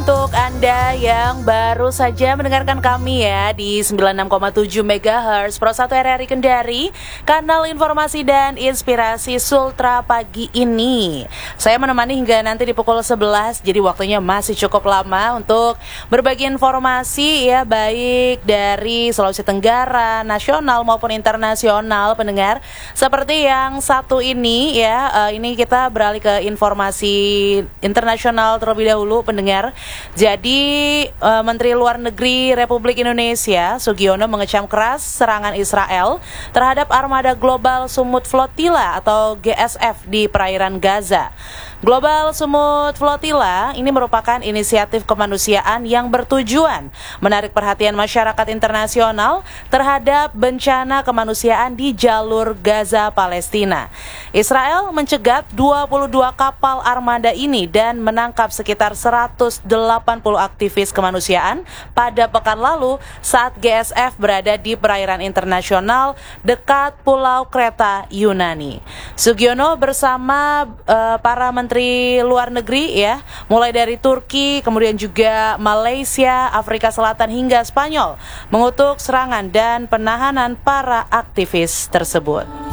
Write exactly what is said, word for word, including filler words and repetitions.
Untuk Anda yang baru saja mendengarkan kami ya di sembilan puluh enam koma tujuh megahertz Pro satu R R I Kendari, kanal informasi dan inspirasi Sultra pagi ini. Saya menemani hingga nanti di pukul sebelas, jadi waktunya masih cukup lama untuk berbagi informasi ya, baik dari Sulawesi Tenggara, nasional maupun internasional pendengar. Seperti yang satu ini ya, uh, ini kita beralih ke informasi internasional terlebih dahulu pendengar. Jadi uh, Menteri Luar Negeri Republik Indonesia Sugiono mengecam keras serangan Israel terhadap armada Global Sumut Flotilla atau G S F di perairan Gaza. Global Sumut Flotilla ini merupakan inisiatif kemanusiaan yang bertujuan menarik perhatian masyarakat internasional terhadap bencana kemanusiaan di jalur Gaza Palestina. Israel mencegat dua puluh dua kapal armada ini dan menangkap sekitar seratus delapan puluh aktivis kemanusiaan pada pekan lalu saat G S F berada di perairan internasional dekat Pulau Kreta, Yunani. Sugiono bersama uh, para menteri Menteri Luar Negeri ya, mulai dari Turki, kemudian juga Malaysia, Afrika Selatan hingga Spanyol mengutuk serangan dan penahanan para aktivis tersebut.